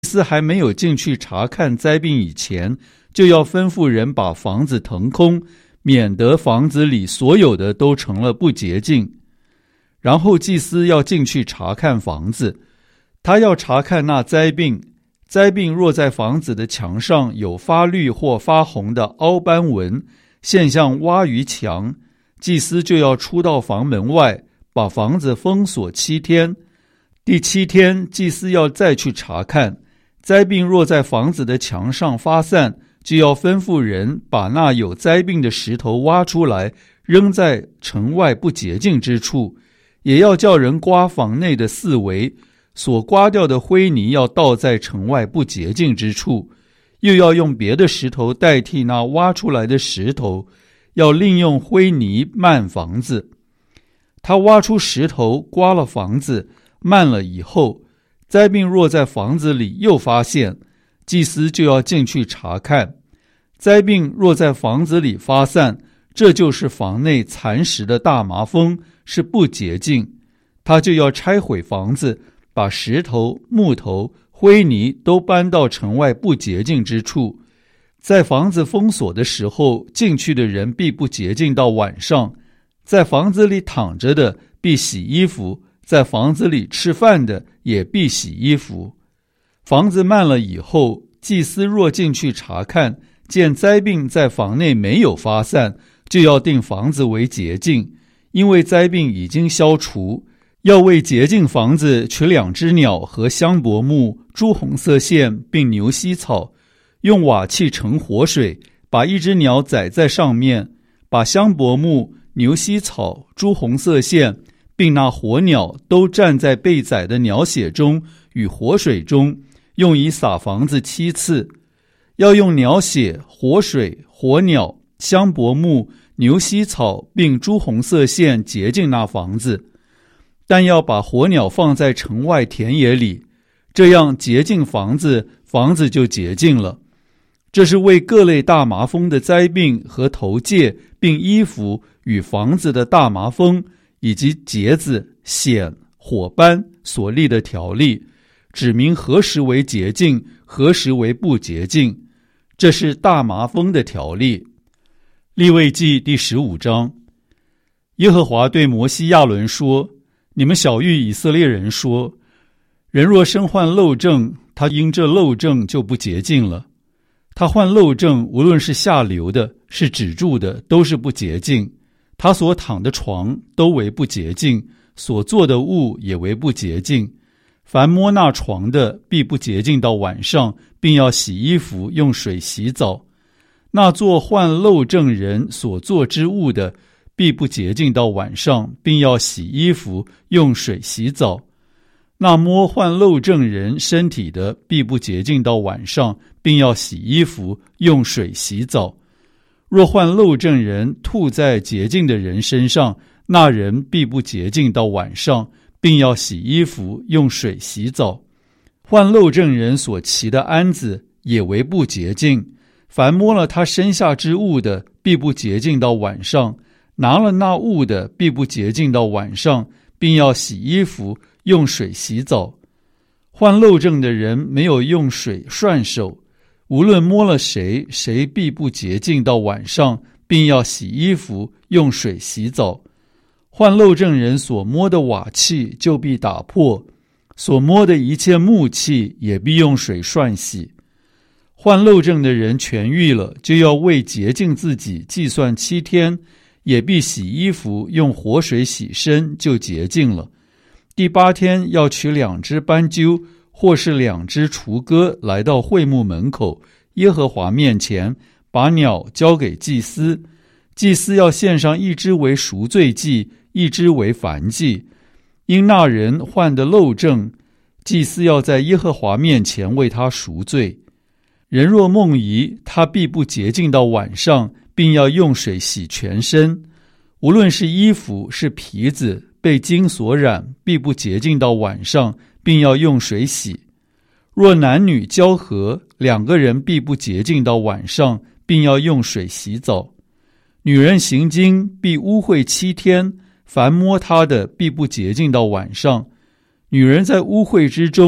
祭司还没有进去查看灾病以前，就要吩咐人把房子腾空，免得房子里所有的都成了不洁净。然后祭司要进去查看房子，他要查看那灾病。灾病若在房子的墙上有发绿或发红的凹斑纹，现象挖于墙，祭司就要出到房门外，把房子封锁7天。第7天，祭司要再去查看。灾病若在房子的墙上发散，就要吩咐人把那有灾病的石头挖出来，扔在城外不洁净之处，也要叫人刮房内的四围，所刮掉的灰泥要倒在城外不洁净之处，又要用别的石头代替那挖出来的石头，要另用灰泥漫房子。他挖出石头，刮了房子，漫了以后，灾病若在房子里又发现，祭司就要进去查看。灾病若在房子里发散，这就是房内蚕食的大麻风，是不洁净，他就要拆毁房子，把石头、木头、灰泥都搬到城外不洁净之处。在房子封锁的时候，进去的人必不洁净到晚上。在房子里躺着的必洗衣服，在房子里吃饭的也必洗衣服。房子漫了以后，祭司若进去查看，见灾病在房内没有发散，就要定房子为洁净，因为灾病已经消除。要为洁净房子取2只鸟和香柏木、朱红色线并牛膝草，用瓦器盛活水，把1只鸟宰在上面，把香柏木、牛膝草、朱红色线并那活鸟都蘸在被宰的鸟血中与活水中，用以洒房子7次。要用鸟血、活水、活鸟、香柏木、牛膝草并朱红色线洁净那房子，但要把活鸟放在城外田野里，这样洁净房子，房子就洁净了。这是为各类大麻风的灾病和头疥并衣服与房子的大麻风以及疖子、癣、火斑所立的条例，指明何时为洁净，何时为不洁净。这是大麻风的条例。利未记第15章。耶和华对摩西亚伦说：你们晓谕以色列人说，人若身患漏症，他因这漏症就不洁净了。他患漏症，无论是下流的，是止住的，都是不洁净。他所躺的床都为不洁净，所做的物也为不洁净。凡摸那床的，必不洁净到晚上，并要洗衣服，用水洗澡。那做患漏症人所做之物的，必不洁净到晚上，并要洗衣服，用水洗澡。那摸患漏症人身体的，必不洁净到晚上，并要洗衣服，用水洗澡。若患漏症人吐在洁净的人身上，那人必不洁净到晚上，并要洗衣服，用水洗澡。患漏症人所骑的鞍子也为不洁净，凡摸了他身下之物的，必不洁净到晚上；拿了那物的，必不洁净到晚上，并要洗衣服，用水洗澡。患漏症的人没有用水涮手，无论摸了谁，谁必不洁净到晚上，并要洗衣服，用水洗澡。患漏症人所摸的瓦器就必打破，所摸的一切木器也必用水涮洗。患漏症的人痊愈了，就要为洁净自己计算7天，也必洗衣服，用活水洗身，就洁净了。第8天要取2只斑鸠，或是2只雏鸽，来到会幕门口，耶和华面前，把鸟交给祭司。祭司要献上1只为赎罪祭，1只为燔祭。因那人患的漏症，祭司要在耶和华面前为他赎罪。人若梦遗，他必不洁净到晚上，并要用水洗全身。无论是衣服，是皮子，被金所染，必不洁净到晚上，并要用水洗。若男女交合，2个人必不洁净到晚上，并要用水洗澡。女人行经必污秽7天，凡摸她的必不洁净到晚上。女人在污秽之中，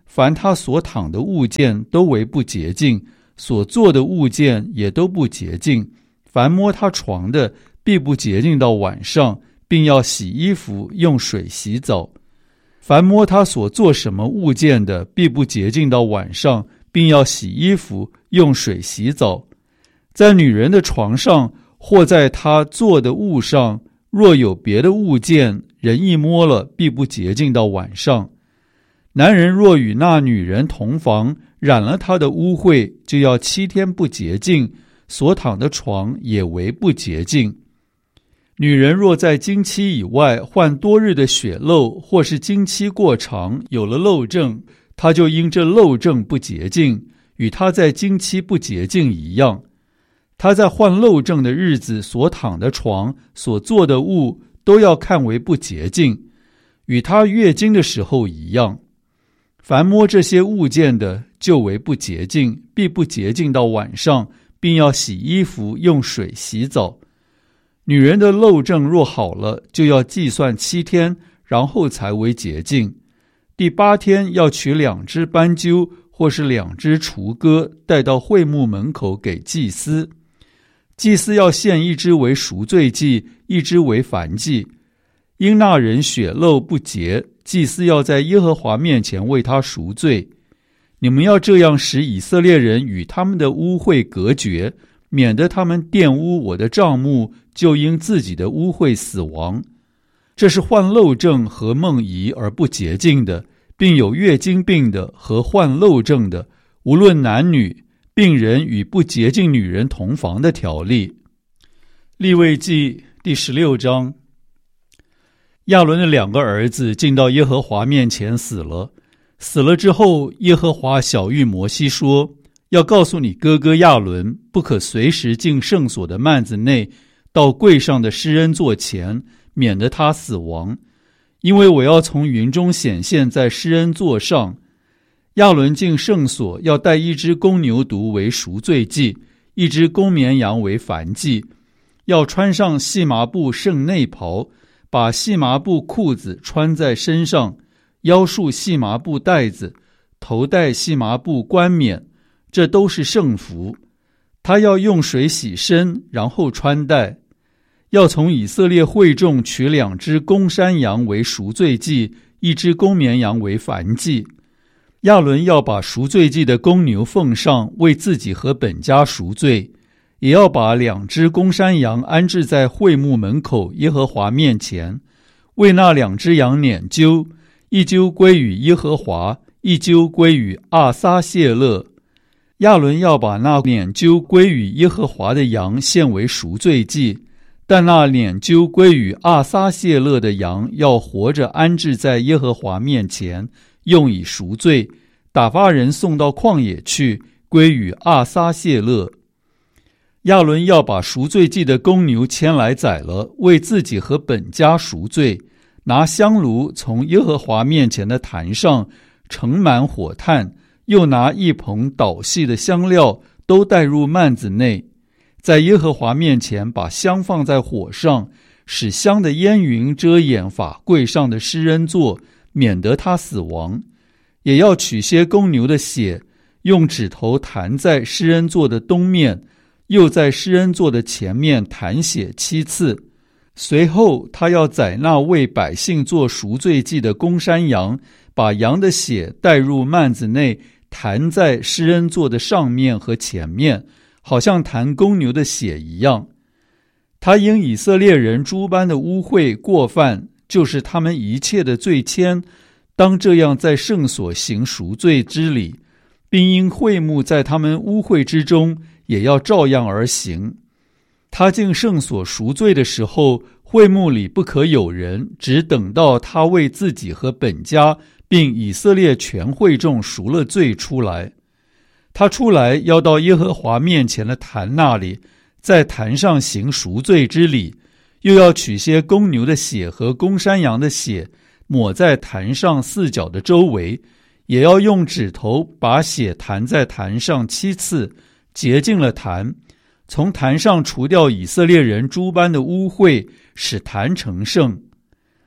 凡他所躺的物件都为不洁净，所做的物件也都不洁净。凡摸他床的，必不洁净到晚上，并要洗衣服，用水洗澡。凡摸他所做什么物件的，必不洁净到晚上，并要洗衣服，用水洗澡。在女人的床上，或在她做的物上，若有别的物件，人一摸了，必不洁净到晚上。男人若与那女人同房，染了她的污秽，就要7天不洁净，所躺的床也为不洁净。女人若在经期以外患多日的血漏，或是经期过长，有了漏症，她就因这漏症不洁净，与她在经期不洁净一样。她在患漏症的日子所躺的床，所做的物，都要看为不洁净，与她月经的时候一样。凡摸这些物件的，就为不洁净，必不洁净到晚上，并要洗衣服，用水洗澡。女人的漏症若好了，就要计算7天，然后才为洁净。第8天要取2只斑鸠，或是2只雏鸽，带到会幕门口给祭司。祭司要献1只为赎罪祭，1只为燔祭。因那人血漏不洁，祭司要在耶和华面前为他赎罪。你们要这样使以色列人与他们的污秽隔绝，免得他们玷污我的帐幕，就因自己的污秽死亡。这是患漏症和梦遗而不洁净的，并有月经病的和患漏症的，无论男女，病人与不洁净女人同房的条例。利未记第16章。亚伦的2个儿子进到耶和华面前死了。死了之后，耶和华晓谕摩西说，要告诉你哥哥亚伦，不可随时进圣所的幔子内，到柜上的施恩座前，免得他死亡，因为我要从云中显现在施恩座上。亚伦进圣所，要带1只公牛犊为赎罪祭，1只公绵羊为燔祭，要穿上细麻布圣内袍，把细麻布裤子穿在身上，腰束细麻布带子，头戴细麻布冠冕，这都是圣服。他要用水洗身，然后穿戴。要从以色列会众取2只公山羊为赎罪祭，1只公绵羊为燔祭。亚伦要把赎罪祭的公牛奉上，为自己和本家赎罪，也要把2只公山羊安置在会幕门口耶和华面前，为那2只羊拈阄，1阄归于耶和华，1阄归于阿撒谢勒。亚伦要把那拈阄归于耶和华的羊献为赎罪祭，但那拈阄归于阿撒谢勒的羊要活着安置在耶和华面前，用以赎罪，打发人送到旷野去，归于阿撒谢勒。亚伦要把赎罪祭的公牛牵来宰了，为自己和本家赎罪，拿香炉从耶和华面前的坛上盛满火炭，又拿1捧捣细的香料，都带入幔子内，在耶和华面前把香放在火上，使香的烟云遮掩法柜上的施恩座，免得他死亡。也要取些公牛的血，用指头弹在施恩座的东面，又在施恩座的前面弹血7次。随后他要宰那为百姓做赎罪祭的公山羊，把羊的血带入幔子内，弹在施恩座的上面和前面，好像弹公牛的血一样。他因以色列人诸般的污秽过犯，就是他们一切的罪愆，当这样在圣所行赎罪之礼，并因会幕在他们污秽之中，也要照样而行。他进圣所赎罪的时候，会幕里不可有人，只等到他为自己和本家并以色列全会众赎了罪出来。他出来要到耶和华面前的坛那里，在坛上行赎罪之礼，又要取些公牛的血和公山羊的血，抹在坛上4角的周围，也要用指头把血弹在坛上7次，洁净了坛，从坛上除掉以色列人诸般的污秽，使坛成圣。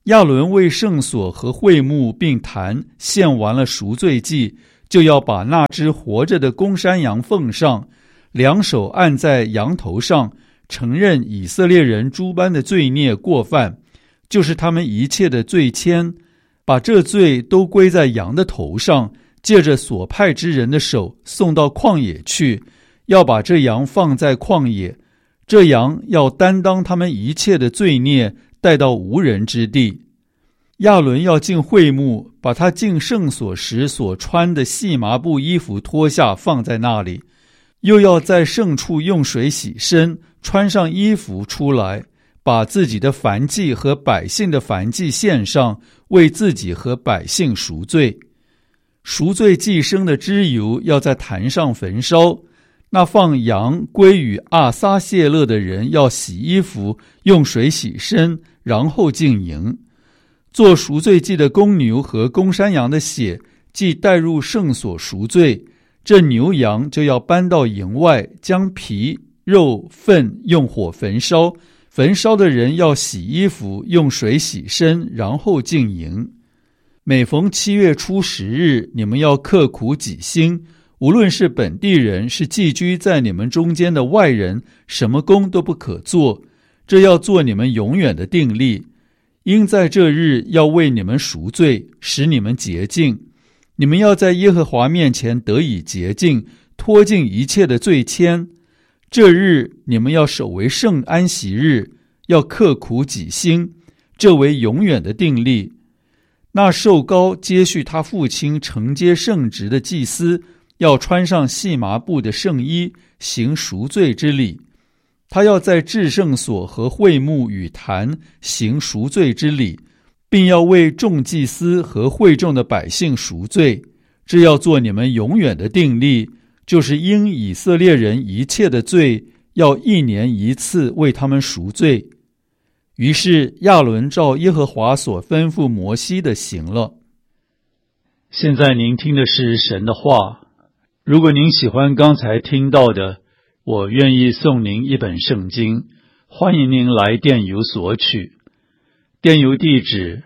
亚伦为圣所和会幕并坛献完了赎罪祭，就要把那只活着的公山羊奉上，两手按在羊头上，承认以色列人诸般的罪孽过犯，就是他们一切的罪愆，把这罪都归在羊的头上，借着所派之人的手送到旷野去，要把这羊放在旷野，这羊要担当他们一切的罪孽，带到无人之地。亚伦要进会幕，把他进圣所时所穿的细麻布衣服脱下，放在那里，又要在圣处用水洗身，穿上衣服出来，把自己的燔祭和百姓的燔祭献上，为自己和百姓赎罪。赎罪祭牲的脂油要在坛上焚烧。那放羊归与阿撒谢勒的人要洗衣服，用水洗身，然后进营。做赎罪祭的公牛和公山羊的血既带入圣所赎罪，这牛羊就要搬到营外，将皮肉粪用火焚烧，焚烧的人要洗衣服，用水洗身，然后进营。每逢7月初10日，你们要刻苦己心，无论是本地人，是寄居在你们中间的外人，什么工都不可做，这要做你们永远的定例。因在这日要为你们赎罪，使你们洁净。你们要在耶和华面前得以洁净，脱尽一切的罪愆。这日你们要守为圣安息日，要刻苦己心，这为永远的定例。那受膏接续他父亲承接圣职的祭司，要穿上细麻布的圣衣，行赎罪之礼。他要在至圣所和会幕与坛行赎罪之礼，并要为众祭司和会众的百姓赎罪。这要做你们永远的定例，就是因以色列人一切的罪，要1年1次为他们赎罪。于是亚伦照耶和华所吩咐摩西的行了。现在您听的是神的话。如果您喜欢刚才听到的，我愿意送您一本圣经，欢迎您来电邮索取。电邮地址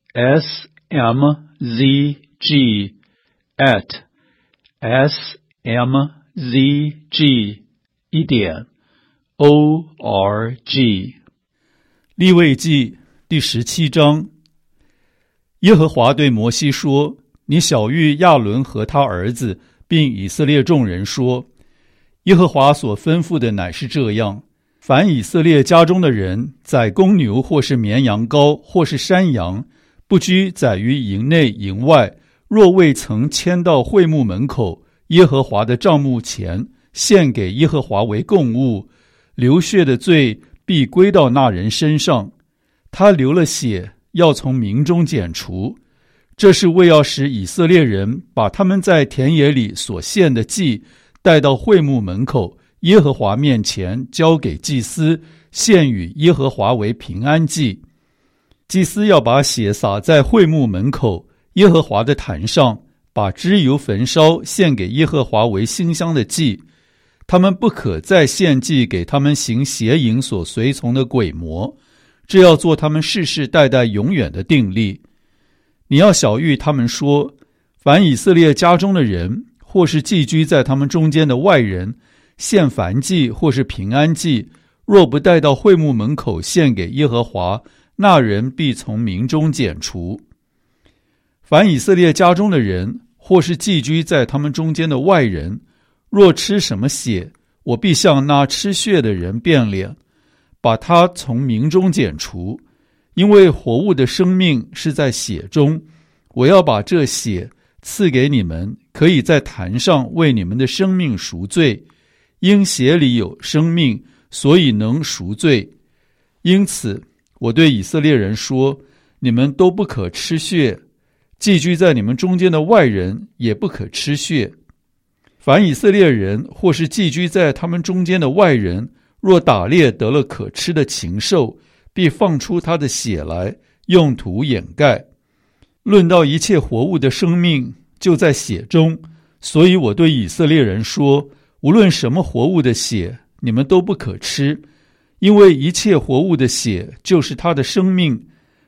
smzg@smzg.org。 利未记第17章。耶和华对摩西说：你晓谕亚伦和他儿子，并以色列众人说，耶和华所吩咐的乃是这样：凡以色列家中的人宰公牛或是绵羊羔或是山羊，不拘宰于营内营外，若未曾牵到会幕门口耶和华的帐幕前，献给耶和华为供物，流血的罪必归到那人身上。他流了血，要从民中剪除。这是为要使以色列人把他们在田野里所献的祭带到会幕门口耶和华面前，交给祭司，献与耶和华为平安祭。祭司要把血洒在会幕门口耶和华的坛上，把脂油焚烧，献给耶和华为馨香的祭。他们不可再献祭给他们行邪淫所随从的鬼魔，这要做他们世世代代永远的定例。你要晓谕他们说，凡以色列家中的人，或是寄居在他们中间的外人，献燔祭或是平安祭，若不带到会幕门口献给耶和华，那人必从民中剪除。凡以色列家中的人，或是寄居在他们中间的外人，若吃什么血，我必向那吃血的人变脸，把他从民中剪除。因为活物的生命是在血中，我要把这血赐给你们，可以在坛上为你们的生命赎罪。因血里有生命，所以能赎罪。因此我对以色列人说，你们都不可吃血，寄居在你们中间的外人也不可吃血。凡以色列人或是寄居在他们中间的外人，若打猎得了可吃的禽兽，必放出他的血来，用土掩盖。论到一切活物的生命，就在血中，所以我对以色列人说，无论什么活物的血，你们都不可吃，因为一切活物的血就是他的生命。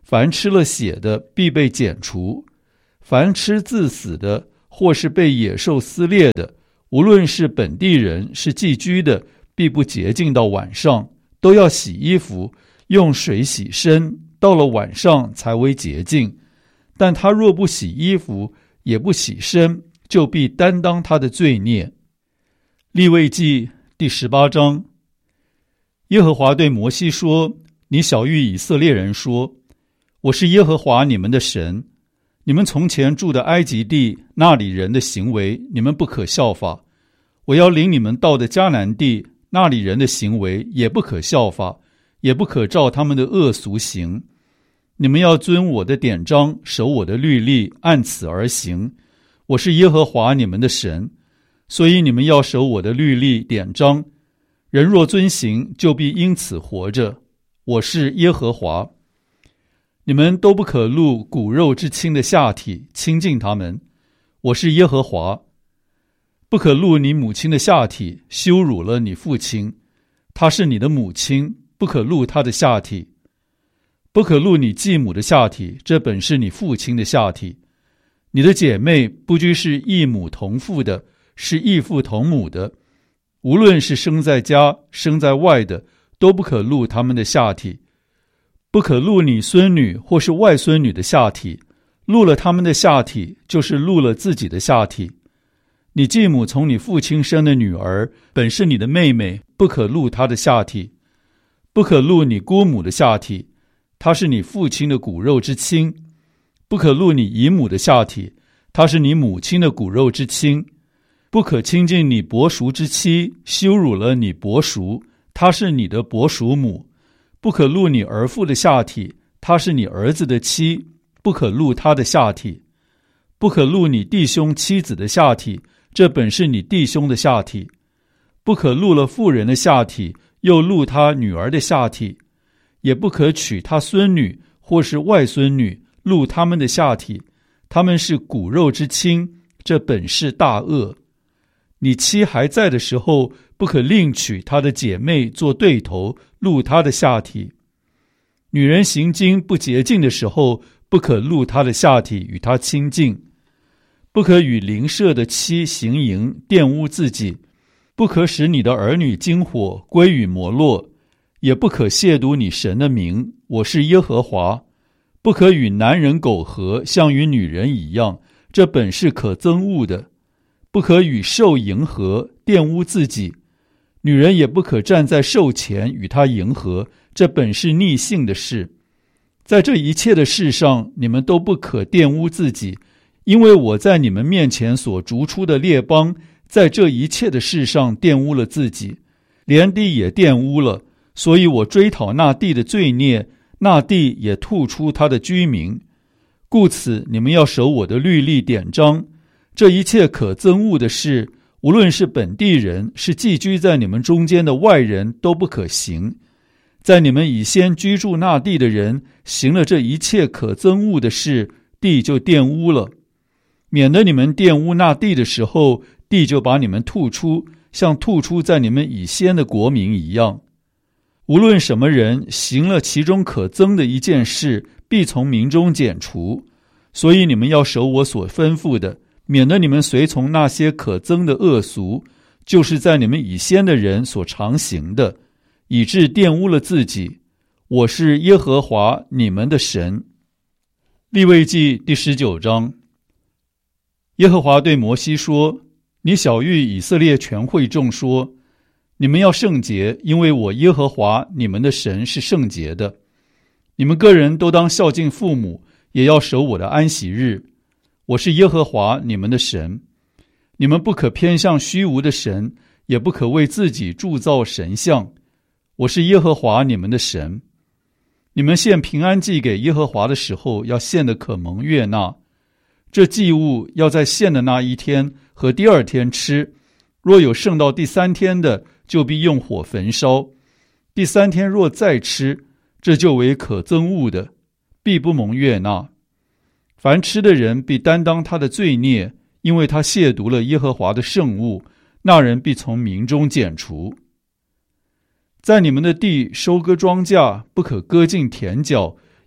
凡吃了血的，必被剪除；凡吃自死的，或是被野兽撕裂的，无论是本地人是寄居的，必不洁净到晚上，都要洗衣服，用水洗身，到了晚上才为洁净。但他若不洗衣服，也不洗身，就必担当他的罪孽。利未记第18章。耶和华对摩西说：你晓谕以色列人说，我是耶和华你们的神，你们从前住的埃及地，那里人的行为，你们不可效法；我要领你们到的迦南地，那里人的行为也不可效法，也不可照他们的恶俗行。你们要遵我的典章，守我的律例，按此而行。我是耶和华你们的神，所以你们要守我的律例典章。人若遵行，就必因此活着。我是耶和华。你们都不可露骨肉之亲的下体，亲近他们。我是耶和华。不可露你母亲的下体，羞辱了你父亲。她是你的母亲，不可露她的下体。不可露你继母的下体，这本是你父亲的下体。你的姐妹不拘是异母同父的，是异父同母的，无论是生在家生在外的，都不可露他们的下体。不可露你孙女或是外孙女的下体，露了他们的下体，就是露了自己的下体。你继母从你父亲生的女儿，本是你的妹妹，不可露她的下体。不可露你姑母的下体，她是你父亲的骨肉之亲。不可露你姨母的下体，她是你母亲的骨肉之亲。不可亲近你伯叔之妻，羞辱了你伯叔，她是你的伯叔母。不可露你儿妇的下体，她是你儿子的妻，不可露他的下体。不可露你弟兄妻子的下体，这本是你弟兄的下体。不可露了妇人的下体，又露他女儿的下体。也不可娶他孙女或是外孙女，露他们的下体，他们是骨肉之亲，这本是大恶。你妻还在的时候，不可另娶她的姐妹做对头，露她的下体。女人行经不洁净的时候，不可露她的下体与她亲近。不可与邻舍的妻行淫，玷污自己。不可使你的儿女经火归于摩洛，也不可亵渎你神的名，我是耶和华。不可与男人苟合，像与女人一样，这本是可憎恶的。不可与兽迎合，玷污自己。女人也不可站在兽前与他迎合，这本是逆性的事。在这一切的事上，你们都不可玷污自己，因为我在你们面前所逐出的列邦，在这一切的事上玷污了自己，连地也玷污了，所以我追讨那地的罪孽，那地也吐出他的居民。故此你们要守我的律例典章。这一切可憎恶的事，无论是本地人，是寄居在你们中间的外人，都不可行。在你们以先居住那地的人行了这一切可憎恶的事，地就玷污了。免得你们玷污那地的时候，地就把你们吐出，像吐出在你们以先的国民一样。无论什么人行了其中可憎的一件事，必从民中剪除。所以你们要守我所吩咐的，免得你们随从那些可憎的恶俗，就是在你们以先的人所常行的，以致玷污了自己。我是耶和华你们的神。利未记第19章。耶和华对摩西说：你晓谕以色列全会众说，你们要圣洁，因为我耶和华你们的神是圣洁的。你们个人都当孝敬父母，也要守我的安息日。我是耶和华你们的神。你们不可偏向虚无的神，也不可为自己铸造神像。我是耶和华你们的神。你们献平安祭给耶和华的时候，要献的可蒙悦纳。这祭物要在献的那一天和第二天吃，若有剩到第三天的，就必用火焚烧。第三天若再吃，这就为可憎恶的，必不蒙悦纳。凡吃的人必担当他的罪孽，因为他亵渎了耶和华的圣物，那人必从民中剪除。在你们的地收割庄稼，不可割尽田角，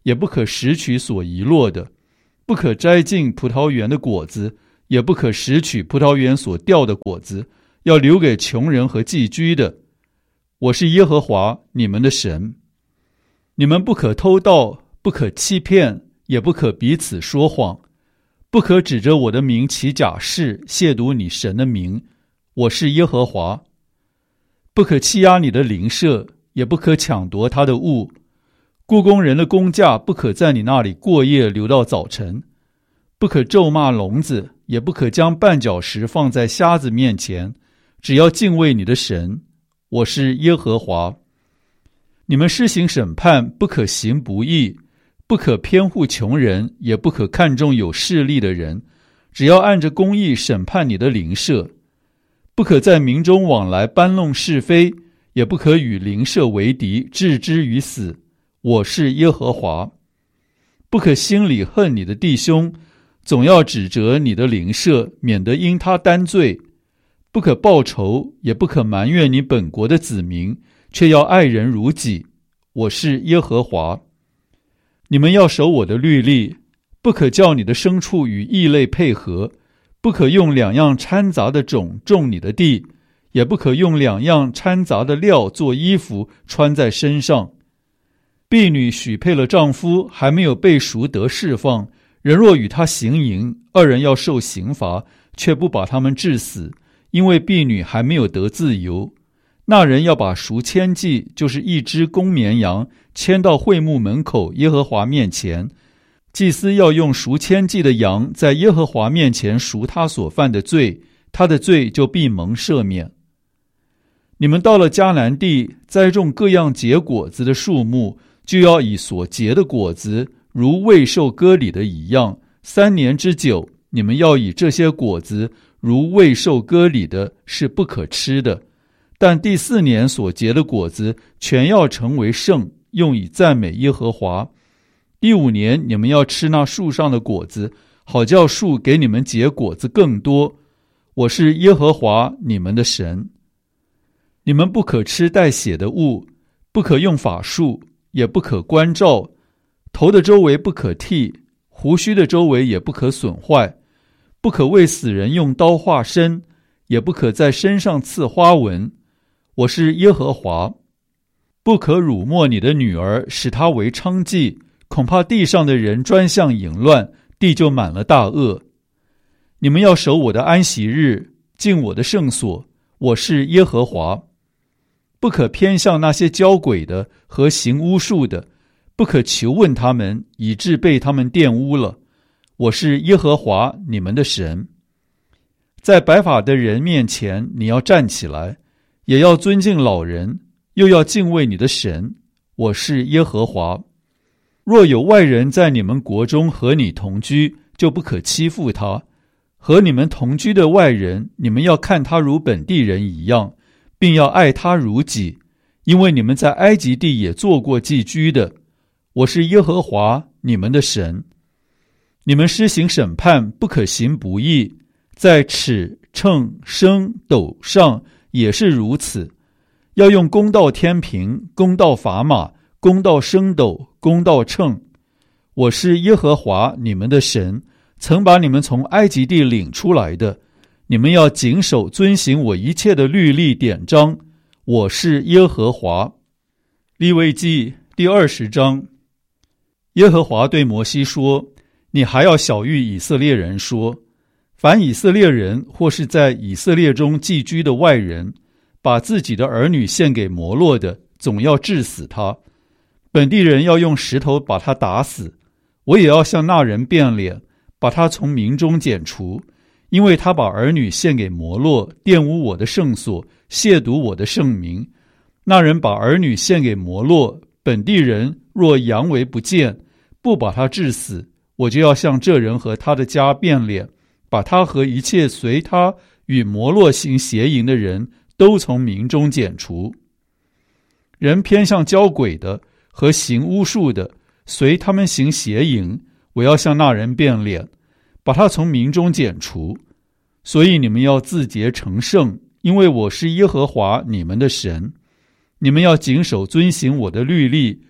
也不可拾取所遗落的，不可摘尽葡萄园的果子，也不可拾取葡萄园所掉的果子，要留给穷人和寄居的。我是耶和华你们的神。你们不可偷盗，不可欺骗，也不可彼此说谎，不可指着我的名起假誓，亵渎你神的名。我是耶和华。不可欺压你的邻舍，也不可抢夺他的物。雇工人的工价不可在你那里过夜，留到早晨。不可咒骂聋子，也不可将绊脚石放在瞎子面前，只要敬畏你的神。我是耶和华。你们施行审判，不可行不义，不可偏护穷人，也不可看重有势力的人，只要按着公义审判你的邻舍。不可在民中往来搬弄是非，也不可与邻舍为敌，置之于死。我是耶和华。不可心里恨你的弟兄，总要指责你的邻舍，免得因他担罪。不可报仇，也不可埋怨你本国的子民，却要爱人如己。我是耶和华。你们要守我的律例，不可叫你的牲畜与异类配合，不可用两样掺杂的种种你的地，也不可用两样掺杂的料做衣服穿在身上。婢女许配了丈夫，还没有被赎得释放，人若与他行淫，二人要受刑罚，却不把他们治死，因为婢女还没有得自由。那人要把赎愆祭，就是一只公绵羊，牵到会幕门口耶和华面前。祭司要用赎愆祭的羊在耶和华面前赎他所犯的罪，他的罪就必蒙赦免。你们到了迦南地，栽种各样结果子的树木，就要以所结的果子如未受割礼的一样，3年之久，你们要以这些果子如未受割礼的，是不可吃的。但第4年所结的果子全要成为圣，用以赞美耶和华。第5年你们要吃那树上的果子，好叫树给你们结果子更多。我是耶和华你们的神。你们不可吃带血的物，不可用法术，也不可关照，头的周围不可剃，胡须的周围也不可损坏，不可为死人用刀划身，也不可在身上刺花纹。我是耶和华。不可辱没你的女儿，使她为娼妓，恐怕地上的人专向淫乱，地就满了大恶。你们要守我的安息日，敬我的圣所。我是耶和华。不可偏向那些交鬼的和行巫术的，不可求问他们，以致被他们玷污了。我是耶和华你们的神。在白发的人面前，你要站起来，也要尊敬老人，又要敬畏你的神。我是耶和华。若有外人在你们国中和你同居，就不可欺负他。和你们同居的外人，你们要看他如本地人一样，并要爱他如己，因为你们在埃及地也做过寄居的。我是耶和华你们的神。你们施行审判，不可行不义，在尺、秤、升、斗上也是如此，要用公道天平，公道砝码，公道升斗，公道秤。我是耶和华你们的神，曾把你们从埃及地领出来的。你们要谨守遵行我一切的律例典章。我是耶和华。利未记第20章。耶和华对摩西说，你还要晓谕以色列人说，凡以色列人或是在以色列中寄居的外人，把自己的儿女献给摩洛的，总要治死他。本地人要用石头把他打死，我也要向那人变脸，把他从民中剪除，因为他把儿女献给摩洛，玷污我的圣所，亵渎我的圣名。那人把儿女献给摩洛，本地人若佯为不见，不把他治死，我就要向这人和他的家变脸，把他和一切随他与摩洛行邪淫的人都从民中剪除。人偏向交鬼的和行巫术的，随他们行邪淫，我要向那人变脸，把他从民中剪除。所以你们要自洁成圣，因为我是耶和华你们的神。你们要谨守遵行我的律例，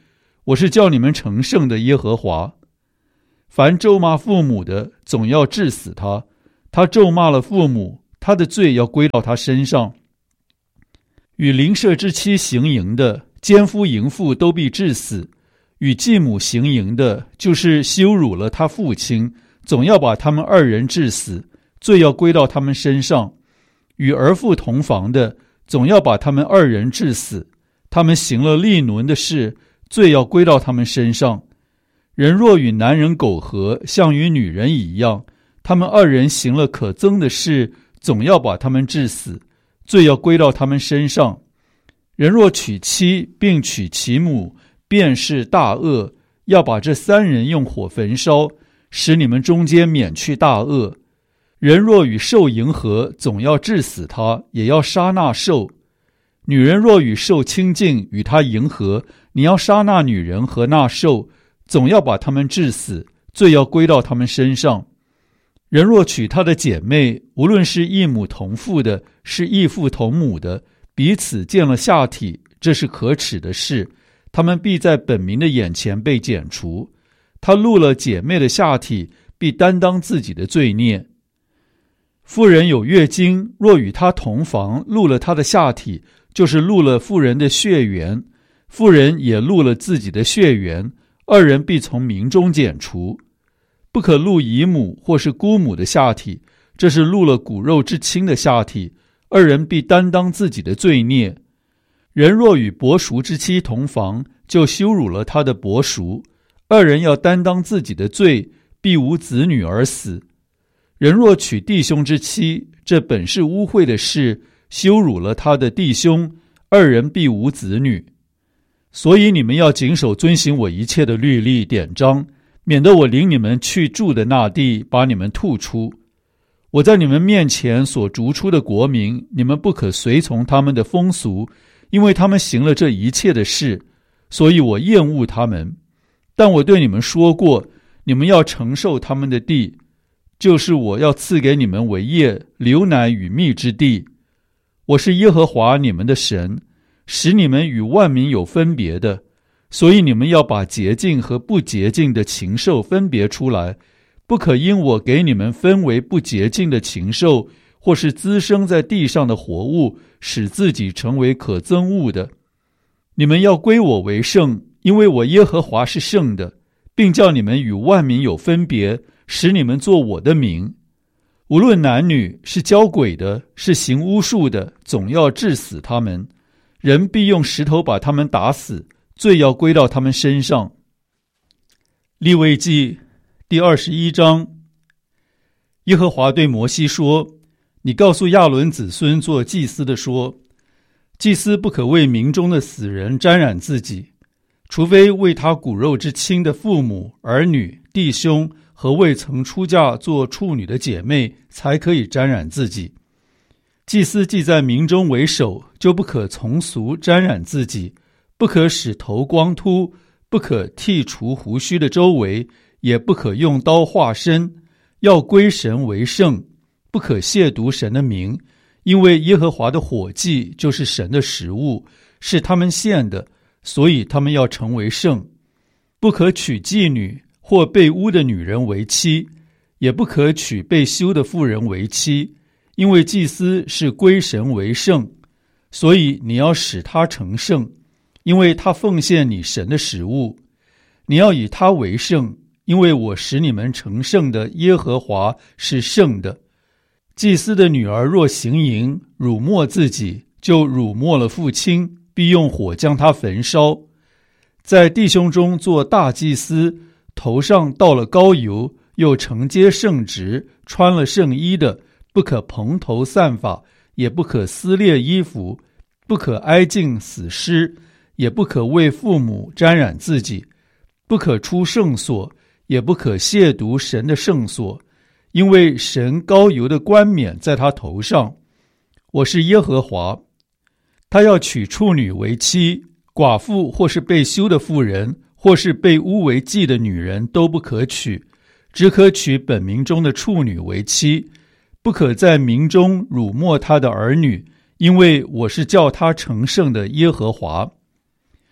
我是叫你们成圣的耶和华。凡咒骂父母的，总要治死他。他咒骂了父母，他的罪要归到他身上。与邻舍之妻行淫的，奸夫淫妇都必治死。与继母行淫的，就是羞辱了他父亲，总要把他们二人治死，罪要归到他们身上。与儿妇同房的，总要把他们二人治死。他们行了利伦的事，罪要归到他们身上。人若与男人苟合，像与女人一样，他们二人行了可憎的事，总要把他们治死，罪要归到他们身上。人若娶妻并娶其母，便是大恶，要把这三人用火焚烧，使你们中间免去大恶。人若与兽迎合，总要治死他，也要杀那兽。女人若与兽亲近，与他迎合，你要杀那女人和那兽，总要把他们治死，罪要归到他们身上。人若娶他的姐妹，无论是异母同父的，是异父同母的，彼此见了下体，这是可耻的事，他们必在本民的眼前被剪除。他露了姐妹的下体，必担当自己的罪孽。妇人有月经，若与他同房，露了他的下体，就是露了妇人的血缘，妇人也露了自己的血缘，二人必从民中剪除。不可露姨母或是姑母的下体，这是露了骨肉之亲的下体，二人必担当自己的罪孽。人若与伯叔之妻同房，就羞辱了他的伯叔，二人要担当自己的罪，必无子女而死。人若娶弟兄之妻，这本是污秽的事，羞辱了他的弟兄，二人必无子女。所以你们要谨守遵行我一切的律例典章，免得我领你们去住的那地，把你们吐出。我在你们面前所逐出的国民，你们不可随从他们的风俗，因为他们行了这一切的事，所以我厌恶他们。但我对你们说过，你们要承受他们的地，就是我要赐给你们为业，流奶与蜜之地。我是耶和华你们的神，使你们与万民有分别的，所以你们要把洁净和不洁净的禽兽分别出来，不可因我给你们分为不洁净的禽兽，或是滋生在地上的活物，使自己成为可憎恶的。你们要归我为圣，因为我耶和华是圣的，并叫你们与万民有分别，使你们做我的名。无论男女，是交鬼的，是行巫术的，总要治死他们。人必用石头把他们打死，罪要归到他们身上。利未记第21章。耶和华对摩西说：你告诉亚伦子孙做祭司的说，祭司不可为民中的死人沾染自己，除非为他骨肉之亲的父母、儿女、弟兄和未曾出嫁做处女的姐妹，才可以沾染自己。祭司既在民中为首，就不可从俗沾染自己，不可使头光秃，不可剃除胡须的周围，也不可用刀划身，要归神为圣，不可亵渎神的名，因为耶和华的火祭就是神的食物，是他们献的，所以他们要成为圣。不可娶妓女或被污的女人为妻，也不可娶被休的妇人为妻，因为祭司是归神为圣，所以你要使他成圣，因为他奉献你神的食物。你要以他为圣，因为我使你们成圣的耶和华是圣的。祭司的女儿若行淫，辱没自己，就辱没了父亲，必用火将他焚烧。在弟兄中做大祭司，头上倒了膏油，又承接圣职，穿了圣衣的，不可蓬头散发，也不可撕裂衣服，不可挨近死尸，也不可为父母沾染自己，不可出圣所，也不可亵渎神的圣所，因为神膏油的冠冕在他头上。我是耶和华。他要娶处女为妻，寡妇或是被休的妇人，或是被污为妓的女人都不可娶，只可娶本民中的处女为妻，不可在民中辱没他的儿女，因为我是叫他成圣的耶和华。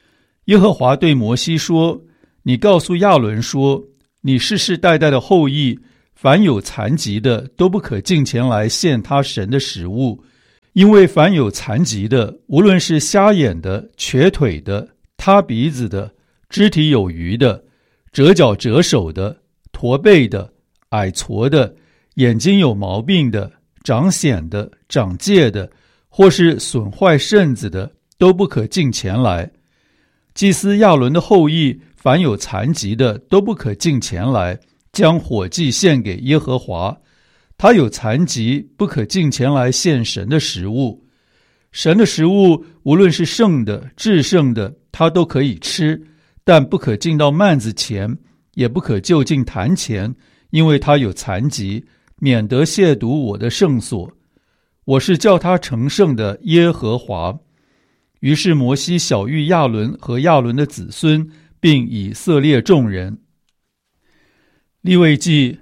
耶和华对摩西说：你告诉亚伦说，你世世代代的后裔，凡有残疾的，都不可近前来献他神的食物，因为凡有残疾的，无论是瞎眼的、瘸腿的、塌鼻子的、肢体有余的、折脚折手的、驼背的、矮矬的、眼睛有毛病的、长癣的、长疥的，或是损坏肾子的，都不可近前来。祭司亚伦的后裔，凡有残疾的，都不可近前来，将火祭献给耶和华。他有残疾，不可近前来献神的食物。神的食物，无论是圣的、至圣的，他都可以吃，但不可进到幔子前，也不可就近坛前，因为他有残疾，免得亵渎我的圣所。我是叫他成圣的耶和华。于是摩西晓谕亚伦和亚伦的子孙，并以色列众人。利未记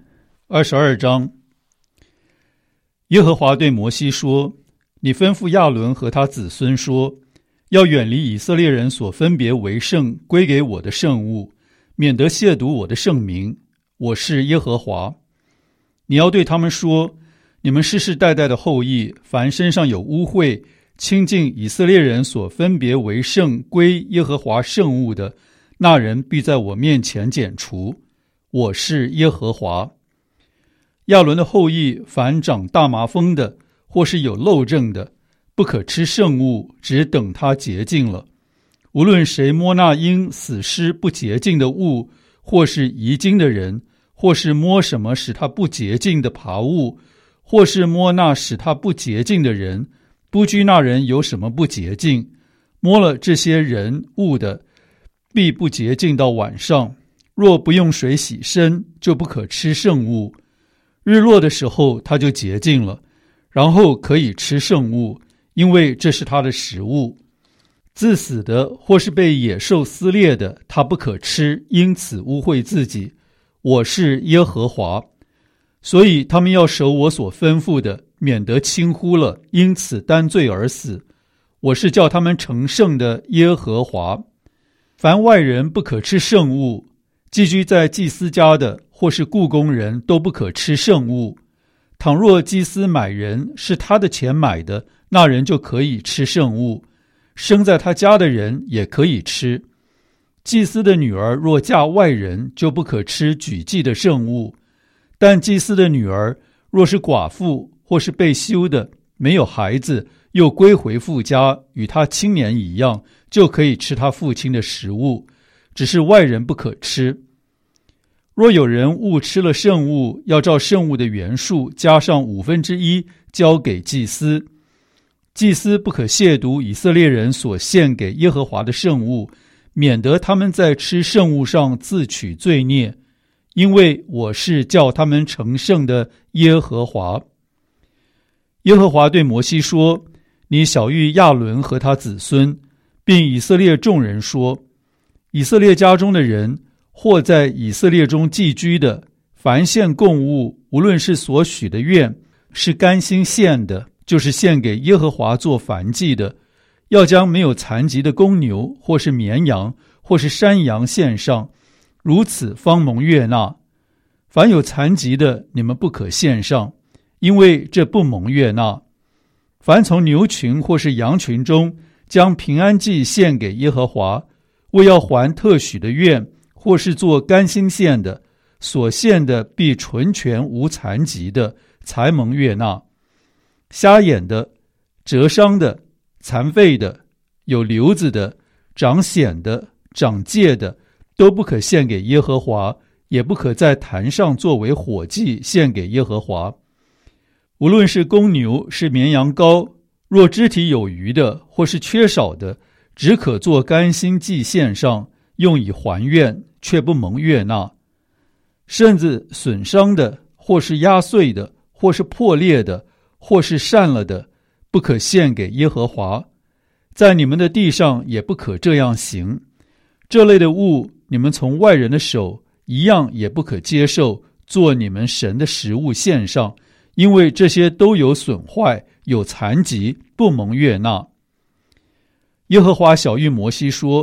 22章。耶和华对摩西说：你吩咐亚伦和他子孙说，要远离以色列人所分别为圣归给我的圣物，免得亵渎我的圣名。我是耶和华。你要对他们说，你们世世代代的后裔，凡身上有污秽亲近以色列人所分别为圣归耶和华圣物的，那人必在我面前剪除。我是耶和华。亚伦的后裔，凡长大麻风的，或是有漏症的，不可吃圣物，只等他洁净了。无论谁摸那因死尸不洁净的物，或是遗精的人，或是摸什么使他不洁净的爬物，或是摸那使他不洁净的人，不拘那人有什么不洁净，摸了这些人物的，必不洁净到晚上。若不用水洗身，就不可吃圣物。日落的时候，他就洁净了，然后可以吃圣物，因为这是他的食物。自死的或是被野兽撕裂的，他不可吃，因此污秽自己。我是耶和华。所以他们要守我所吩咐的，免得轻忽了，因此担罪而死。我是叫他们成圣的耶和华。凡外人不可吃圣物，寄居在祭司家的或是雇工人都不可吃圣物。倘若祭司买人是他的钱买的，那人就可以吃圣物，生在他家的人也可以吃。祭司的女儿若嫁外人，就不可吃举祭的圣物。但祭司的女儿若是寡妇或是被休的，没有孩子，又归回父家，与他青年一样，就可以吃他父亲的食物，只是外人不可吃。若有人误吃了圣物，要照圣物的原数加上1/5，交给祭司。祭司不可亵渎以色列人所献给耶和华的圣物，免得他们在吃圣物上自取罪孽，因为我是叫他们成圣的耶和华。耶和华对摩西说：你晓谕亚伦和他子孙，并以色列众人说，以色列家中的人，或在以色列中寄居的，凡献供物，无论是所许的愿，是甘心献的，就是献给耶和华做燔祭的，要将没有残疾的公牛，或是绵羊，或是山羊献上，如此方蒙悦纳。凡有残疾的，你们不可献上，因为这不蒙悦纳。凡从牛群或是羊群中将平安祭献给耶和华，为要还特许的愿，或是做甘心献的，所献的必纯全无残疾的，才蒙悦纳。瞎眼的、折伤的、残废的、有瘤子的、长癣的、长疥的，都不可献给耶和华，也不可在坛上作为火祭献给耶和华。无论是公牛是绵羊羔，若肢体有余的或是缺少的，只可做甘心祭献上，用以还愿，却不蒙悦纳。甚至损伤的，或是压碎的，或是破裂的，或是散了的，不可献给耶和华。在你们的地上也不可这样行。这类的物，你们从外人的手一样也不可接受，做你们神的食物献上，因为这些都有损坏，有残疾，不蒙悦纳。耶和华晓谕摩西说，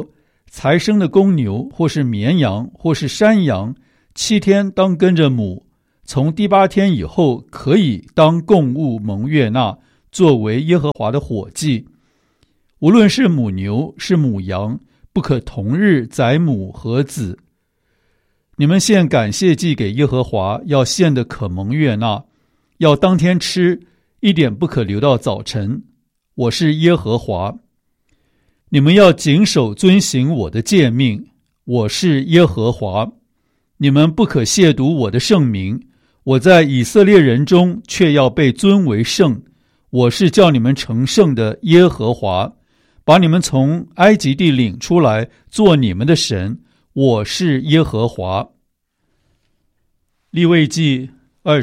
才生的公牛或是绵羊或是山羊，7天当跟着母，从第8天以后可以当供物蒙悦纳，作为耶和华的火祭。无论是母牛是母羊，不可同日宰母和子。你们献感谢祭给耶和华，要献的可蒙悦纳，要当天吃，一点不可留到早晨。我是耶和华。你们要谨守遵行我的诫命，我是耶和华。你们不可亵渎我的圣名，我在以色列人中却要被尊为圣。我是叫你们成圣的耶和华，把你们从埃及地领出来，做你们的神。我是耶和华。利未记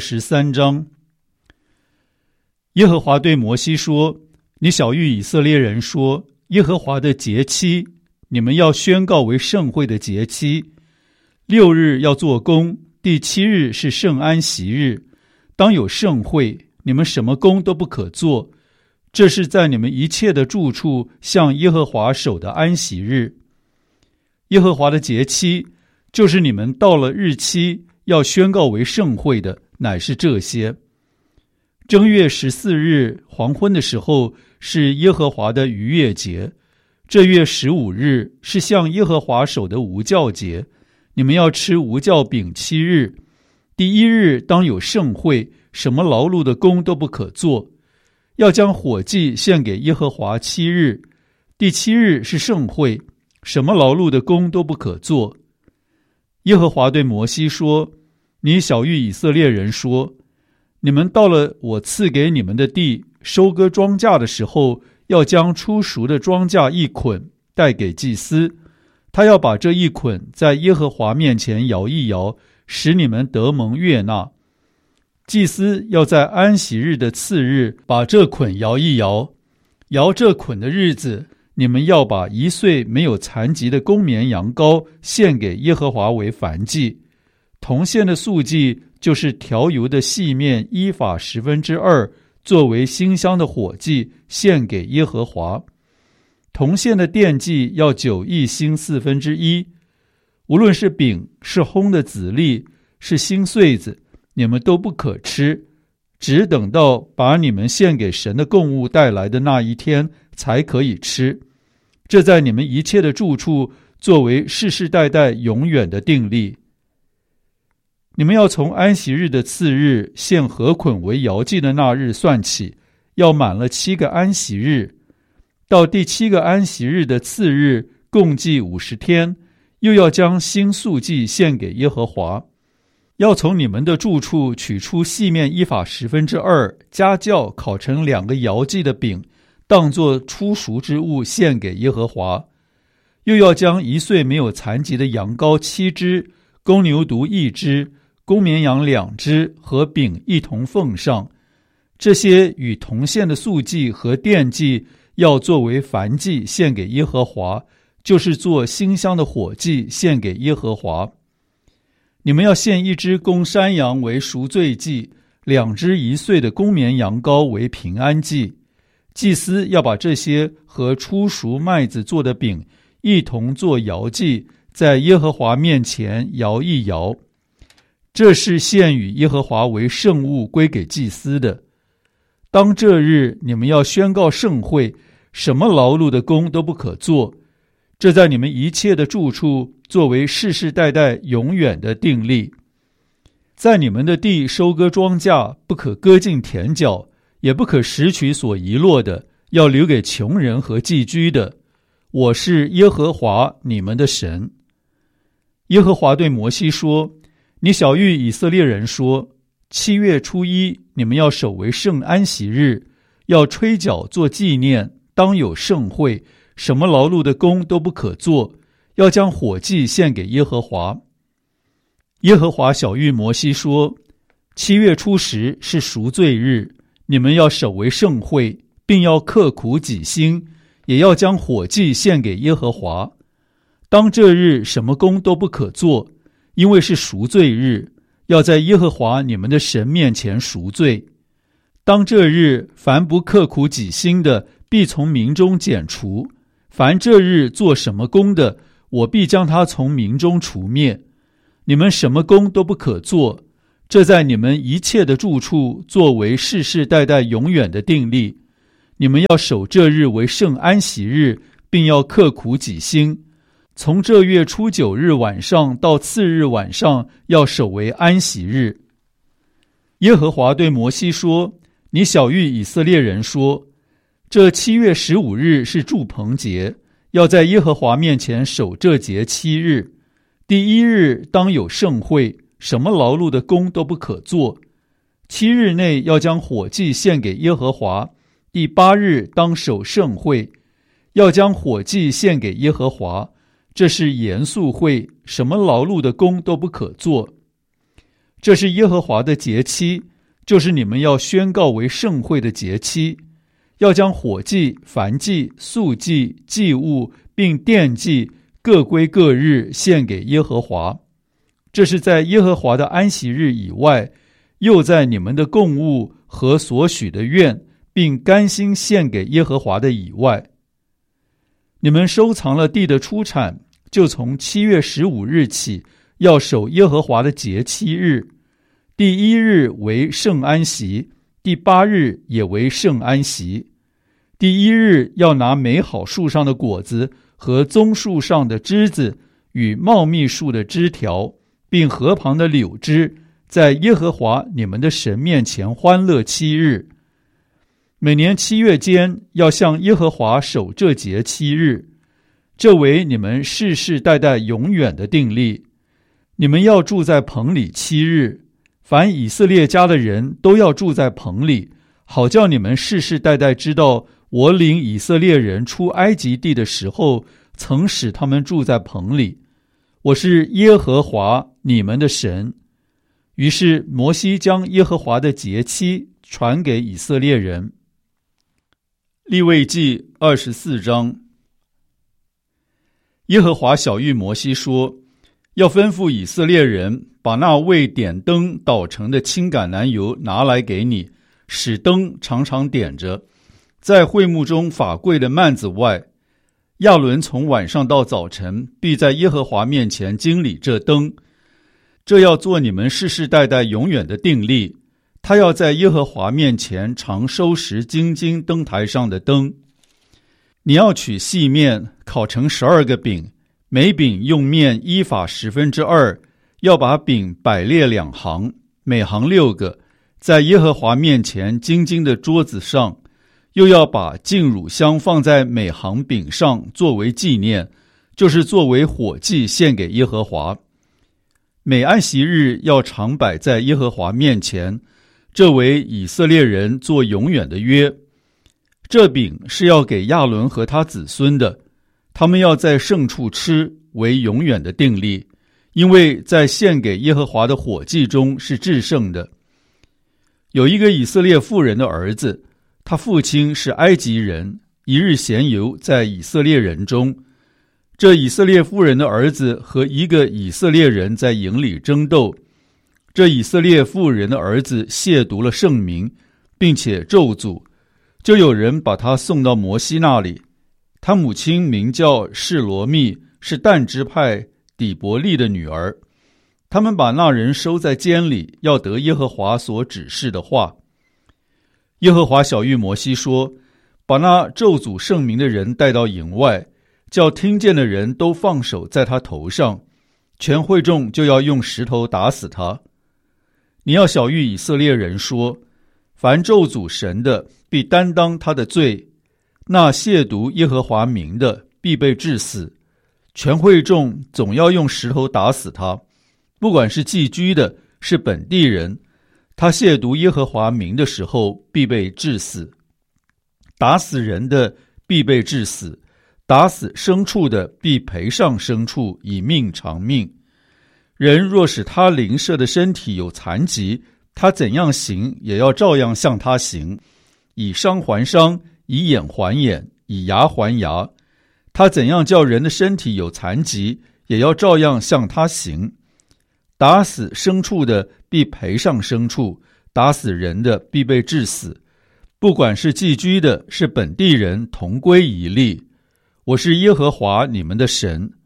23章。耶和华对摩西说：你晓谕以色列人说，耶和华的节期，你们要宣告为圣会的节期。6日要做工，第7日是圣安息日，当有圣会，你们什么工都不可做。这是在你们一切的住处向耶和华守的安息日。耶和华的节期，就是你们到了日期要宣告为圣会的，乃是这些：正月14日黄昏的时候是耶和华的逾越节，这月15日是向耶和华守的无酵节，你们要吃无酵饼7日。第1日当有圣会，什么劳碌的工都不可做，要将火祭献给耶和华7日。第7日是圣会，什么劳碌的工都不可做。耶和华对摩西说：你晓谕以色列人说，你们到了我赐给你们的地，收割庄稼的时候，要将初熟的庄稼一捆带给祭司，他要把这一捆在耶和华面前摇一摇，使你们得蒙悦纳。祭司要在安息日的次日把这捆摇一摇，摇这捆的日子，你们要把1岁没有残疾的公绵羊羔献给耶和华为燔祭。同献的素祭就是调油的细面1法2/10，作为馨香的火祭献给耶和华。同献的奠祭要9亿新1/4，无论是饼是烘的籽粒是新穗子，你们都不可吃，只等到把你们献给神的供物带来的那一天才可以吃。这在你们一切的住处作为世世代代永远的定例。你们要从安息日的次日献禾捆为摇祭的那日算起，要满了7个安息日，到第7个安息日的次日共计50天，又要将新素祭献给耶和华。要从你们的住处取出细面1法2/10，加酵烤成2个摇祭的饼，当作初熟之物献给耶和华。又要将1岁没有残疾的羊羔7只，公牛犊1只，公绵羊2只和饼一同奉上。这些与同献的素祭和奠祭要作为燔祭献给耶和华，就是做馨香的火祭献给耶和华。你们要献1只公山羊为赎罪祭，2只1岁的公绵羊羔为平安祭。祭司要把这些和初熟麦子做的饼一同做摇祭，在耶和华面前摇一摇。这是献与耶和华为圣物归给祭司的。当这日你们要宣告圣会，什么劳碌的工都不可做，这在你们一切的住处作为世世代代永远的定例。在你们的地收割庄稼，不可割尽田角，也不可拾取所遗落的，要留给穷人和寄居的。我是耶和华你们的神。耶和华对摩西说：你晓谕以色列人说，7月初1你们要守为圣安息日，要吹角做纪念，当有圣会，什么劳碌的工都不可做，要将火祭献给耶和华。耶和华晓谕摩西说：7月初10是赎罪日，你们要守为圣会，并要刻苦己心，也要将火祭献给耶和华。当这日什么工都不可做，因为是赎罪日，要在耶和华你们的神面前赎罪。当这日凡不刻苦己心的，必从民中剪除。凡这日做什么工的， 我必将他从民中除灭。你们什么工都不可做，这在你们一切的住处作为世世代代永远的定例。你们要守这日为圣安息日，并要刻苦己心。从这月初9日晚上到次日晚上，要守为安息日。耶和华对摩西说：你晓谕以色列人说，这7月15日是住棚节，要在耶和华面前守这节7日。第1日当有盛会，什么劳碌的工都不可做。7日内要将火祭献给耶和华。第8日当守盛会，要将火祭献给耶和华。这是严肃会，什么劳碌的工都不可做。这是耶和华的节期，就是你们要宣告为盛会的节期。要将火祭、燔祭、素祭、祭物并奠祭各归各日献给耶和华。这是在耶和华的安息日以外，又在你们的供物和所许的愿，并甘心献给耶和华的以外。你们收藏了地的出产，就从7月15日起，要守耶和华的节7日。第1日为圣安息，第8日也为圣安息。第1日要拿美好树上的果子和棕树上的枝子与茂密树的枝条，并河旁的柳枝，在耶和华你们的神面前欢乐7日。每年7月间，要向耶和华守这节7日，这为你们世世代代永远的定例。你们要住在棚里7日，凡以色列家的人都要住在棚里，好叫你们世世代代知道，我领以色列人出埃及地的时候，曾使他们住在棚里。我是耶和华你们的神。于是摩西将耶和华的节期传给以色列人。利未记24章。耶和华晓谕摩西说，要吩咐以色列人把那为点灯捣成的青橄榄油拿来给你，使灯常常点着。在会幕中法柜的幔子外，亚伦从晚上到早晨必在耶和华面前经理这灯。这要做你们世世代代永远的定例。他要在耶和华面前常收拾金金灯台上的灯。你要取细面烤成12个饼，每饼用面1法2/10，要把饼摆列2行，每行6个，在耶和华面前金金的桌子上。又要把净乳香放在每行饼上，作为纪念，就是作为火祭献给耶和华。每安息日要常摆在耶和华面前，这为以色列人做永远的约。这饼是要给亚伦和他子孙的，他们要在圣处吃，为永远的定例，因为在献给耶和华的火祭中是至圣的。有一个以色列妇人的儿子，他父亲是埃及人，一日闲游在以色列人中。这以色列妇人的儿子和一个以色列人在营里争斗。这以色列妇人的儿子亵渎了圣名，并且咒诅，就有人把他送到摩西那里。他母亲名叫示罗密，是但支派底伯利的女儿。他们把那人收在监里，要得耶和华所指示的话。耶和华晓谕摩西说，把那咒诅圣名的人带到营外，叫听见的人都放手在他头上，全会众就要用石头打死他。你要晓谕以色列人说，凡咒诅神的，必担当他的罪，那亵渎耶和华名的，必被治死。全会众总要用石头打死他，不管是寄居的，是本地人，他亵渎耶和华名的时候，必被治死。打死人的必被治死，打死牲畜的必赔上牲畜，以命偿命。人若使他邻舍的身体有残疾，他怎样行，也要照样向他行，以伤还伤，以眼还眼，以牙还牙。他怎样叫人的身体有残疾，也要照样向他行。打死牲畜的必赔上牲畜，打死人的必被治死。不管是寄居的，是本地人，同归一例。我是耶和华你们的神。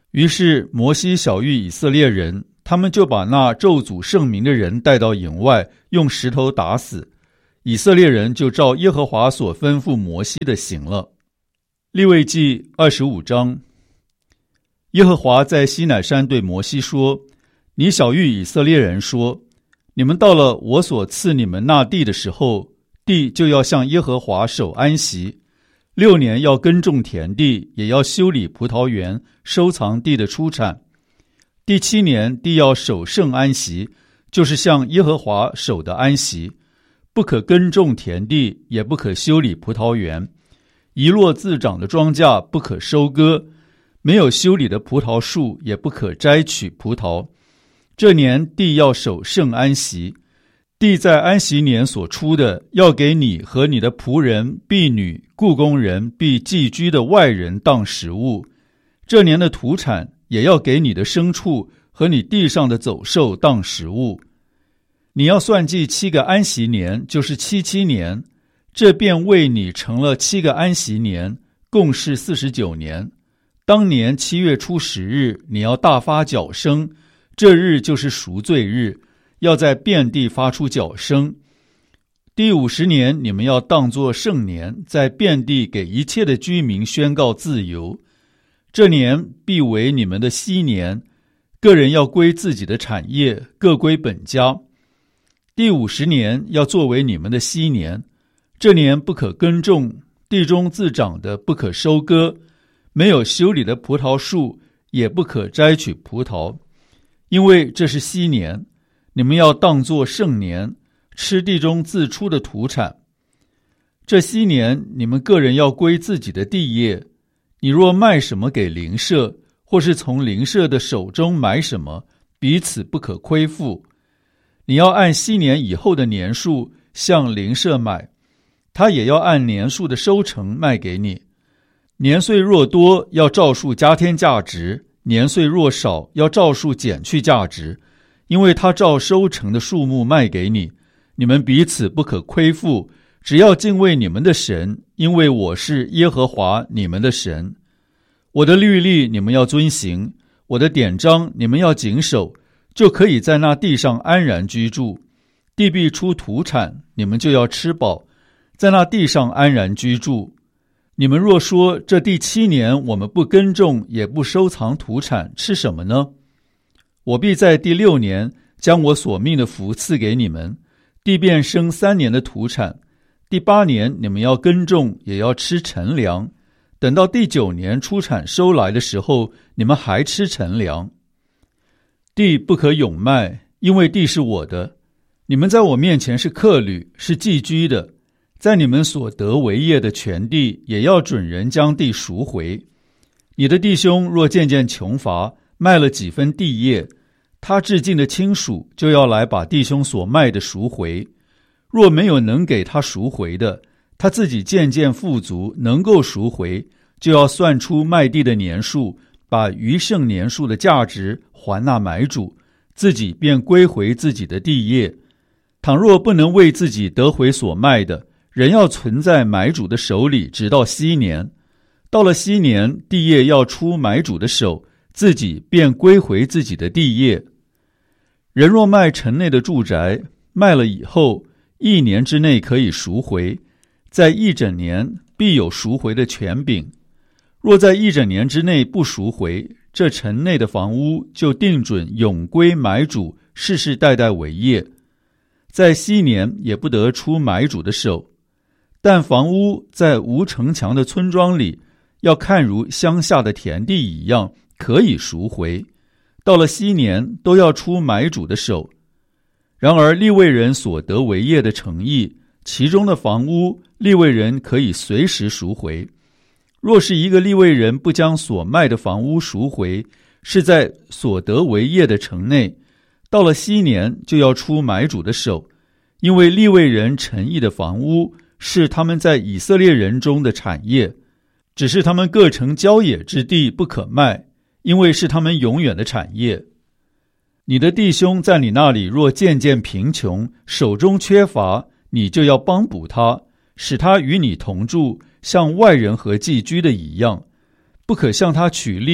于是摩西晓谕以色列人，他们就把那咒诅圣民的人带到营外，用石头打死。以色列人就照耶和华所吩咐摩西的行了。利未记25章。耶和华在西乃山对摩西说，你晓谕以色列人说，你们到了我所赐你们那地的时候，地就要向耶和华守安息，6年要耕种田地，也要修理葡萄园，收藏地的出产。第7年地要守圣安息，就是向耶和华守的安息，不可耕种田地，也不可修理葡萄园，遗落自长的庄稼不可收割，没有修理的葡萄树也不可摘取葡萄。这年地要守圣安息，地在安息年所出的，要给你和你的仆人、婢女、雇工人、必寄居的外人当食物。这年的土产也要给你的牲畜和你地上的走兽当食物。你要算计7个安息年，就是77年，这便为你成了7个安息年，共是49年。当年7月初10日，你要大发角声，这日就是赎罪日，要在遍地发出角声。第50年，你们要当作圣年，在遍地给一切的居民宣告自由。这年必为你们的息年，个人要归自己的产业，各归本家。第50年要作为你们的息年，这年不可耕种，地中自长的不可收割，没有修理的葡萄树也不可摘取葡萄，因为这是息年，你们要当作圣年，吃地中自出的土产。这息年你们个人要归自己的地业，你若卖什么给邻舍，或是从邻舍的手中买什么，彼此不可亏负。你要按息年以后的年数向邻舍买，他也要按年数的收成卖给你。年岁若多，要照数加添价值；年岁若少，要照数减去价值，因为他照收成的数目卖给你。你们彼此不可亏负，只要敬畏你们的神，因为我是耶和华你们的神。我的律例你们要遵行，我的典章你们要谨守，就可以在那地上安然居住。地必出土产，你们就要吃饱，在那地上安然居住。你们若说，这第7年我们不耕种，也不收藏土产，吃什么呢？我必在第6年将我所命的福赐给你们，地便生3年的土产。第8年你们要耕种，也要吃陈粮。等到第9年出产收来的时候，你们还吃陈粮。地不可永卖，因为地是我的。你们在我面前是客旅，是寄居的。在你们所得为业的全地，也要准人将地赎回。你的弟兄若渐渐穷乏，卖了几分地业，他至近的亲属就要来把弟兄所卖的赎回。若没有能给他赎回的，他自己渐渐富足，能够赎回，就要算出卖地的年数，把余剩年数的价值还那买主，自己便归回自己的地业。倘若不能为自己得回所卖的，人要存在买主的手里，直到息年。到了息年，地业要出买主的手，自己便归回自己的地业。人若卖城内的住宅，卖了以后1年之内可以赎回，在1整年必有赎回的权柄。若在1整年之内不赎回，这城内的房屋就定准永归买主，世世代代为业。在息年也不得出买主的手。但房屋在无城墙的村庄里，要看如乡下的田地一样，可以赎回。到了息年，都要出买主的手。然而利未人所得为业的城邑，其中的房屋，利未人可以随时赎回。若是一个利未人不将所卖的房屋赎回，是在所得为业的城内，到了息年就要出买主的手，因为利未人城邑的房屋是他们在以色列人中的产业，只是他们各城郊野之地不可卖，因为是他们永远的产业。你的弟兄在你那里若渐渐贫穷，手中缺乏，你就要帮补他，使他与你同住，像外人和寄居的一样，不可向他取利，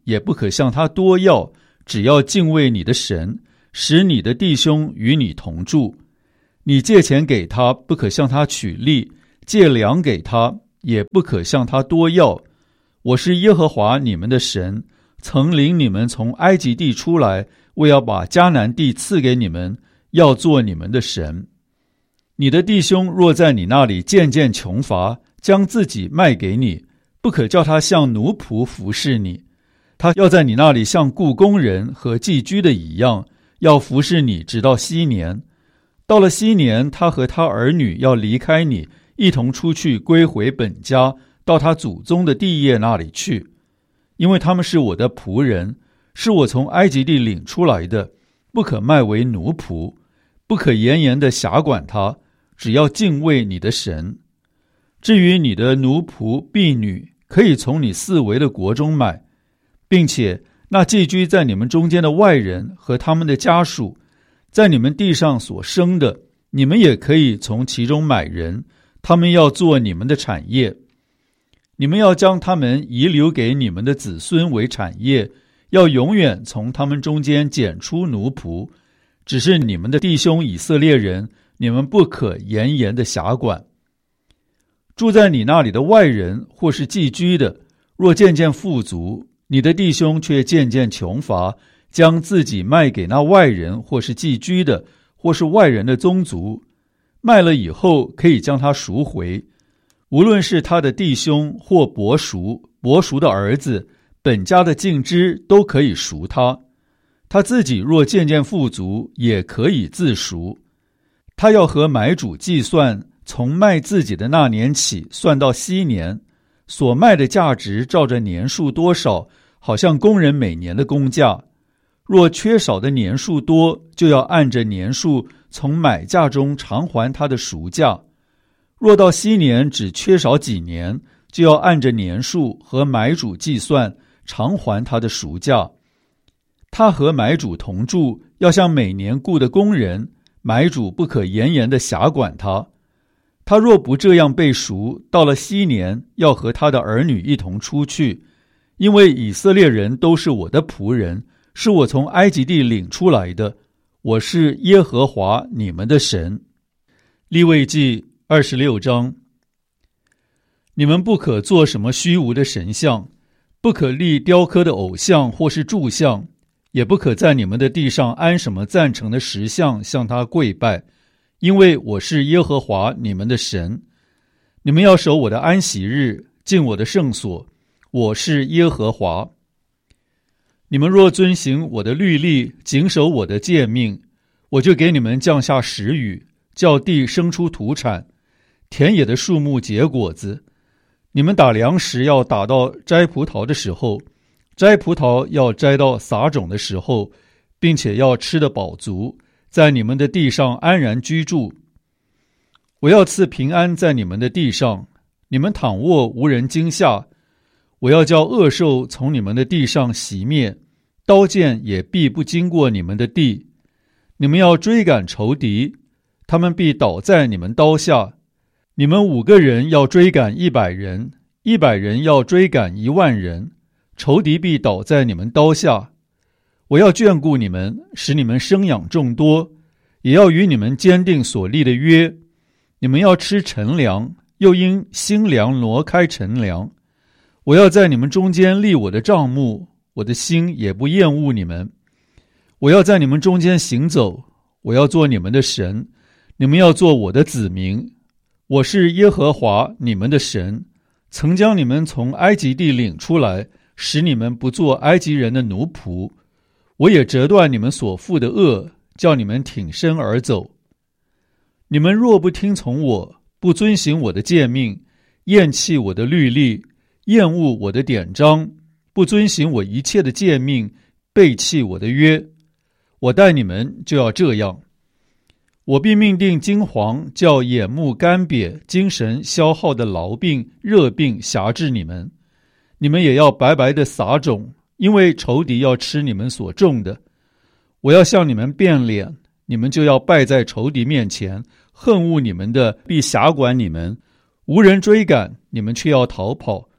也不可向他多要，只要敬畏你的神，使你的弟兄与你同住。你借钱给他，不可向他取利，借粮给他，也不可向他多要。我是耶和华你们的神，曾领你们从埃及地出来，为要把迦南地赐给你们，要做你们的神。你的弟兄若在你那里渐渐穷乏，将自己卖给你，不可叫他像奴仆服侍你，他要在你那里像雇工人和寄居的一样，要服侍你直到禧年。到了禧年，他和他儿女要离开你，一同出去归回本家，到他祖宗的地业那里去。因为他们是我的仆人，是我从埃及地领出来的，不可卖为奴仆，不可严严地辖管他，只要敬畏你的神。至于你的奴仆婢女，可以从你四围的国中买，并且那寄居在你们中间的外人和他们的家属，在你们地上所生的，你们也可以从其中买人，他们要做你们的产业。你们要将他们遗留给你们的子孙为产业，要永远从他们中间拣出奴仆，只是你们的弟兄以色列人，你们不可严严的辖管。住在你那里的外人或是寄居的，若渐渐富足，你的弟兄却渐渐穷乏，将自己卖给那外人或是寄居的，或是外人的宗族，卖了以后可以将他赎回，无论是他的弟兄或伯叔的儿子，本家的净支都可以赎他。他自己若渐渐富足，也可以自赎。他要和买主计算，从卖自己的那年起算到禧年，所卖的价值照着年数多少，好像工人每年的工价。若缺少的年数多，就要按着年数从买价中偿还他的赎价。若到禧年只缺少几年，就要按着年数和买主计算，偿还他的赎价。他和买主同住，要像每年雇的工人，买主不可严严地辖管他。他若不这样被赎，到了禧年，要和他的儿女一同出去，因为以色列人都是我的仆人，是我从埃及地领出来的，我是耶和华你们的神。利未记26章。你们不可做什么虚无的神像，不可立雕刻的偶像或是柱像，也不可在你们的地上安什么赞成的石像向他跪拜，因为我是耶和华你们的神。你们要守我的安息日，进我的圣所，我是耶和华。你们若遵行我的律例，谨守我的诫命，我就给你们降下时雨，叫地生出土产，田野的树木结果子。你们打粮食要打到摘葡萄的时候，摘葡萄要摘到撒种的时候，并且要吃得饱足，在你们的地上安然居住。我要赐平安在你们的地上，你们躺卧无人惊吓。我要叫恶兽从你们的地上熄灭，刀剑也必不经过你们的地。你们要追赶仇敌，他们必倒在你们刀下。你们5个人要追赶100人，100人要追赶10000人，仇敌必倒在你们刀下。我要眷顾你们，使你们生养众多，也要与你们坚定所立的约。你们要吃陈粮，又因新粮挪开陈粮。我要在你们中间立我的帐幕，我的心也不厌恶你们。我要在你们中间行走，我要做你们的神，你们要做我的子民。我是耶和华你们的神，曾将你们从埃及地领出来，使你们不做埃及人的奴仆。我也折断你们所负的恶，叫你们挺身而走。你们若不听从我，不遵行我的诫命，厌弃我的律例，厌恶我的典章，不遵行我一切的诫命，背弃我的约，我待你们就要这样。我必命定惊惶，叫眼目干瘪、精神消耗的痨病、热病辖制你们。你们也要白白的撒种，因为仇敌要吃你们所种的。我要向你们变脸，你们就要败在仇敌面前，恨恶你们的必辖管你们。无人追赶，你们却要逃跑。